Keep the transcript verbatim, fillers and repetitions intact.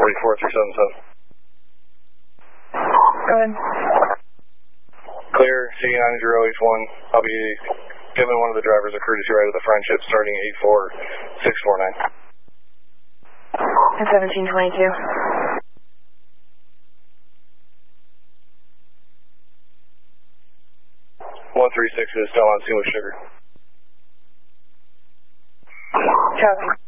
forty-four three seven seven. Go ahead. Clear, C nine zero H one. I'll be giving one of the drivers a courtesy ride of the Friendship starting eight four six four nine. And seventeen twenty-two. one three six is still on scene with Sugar. Copy.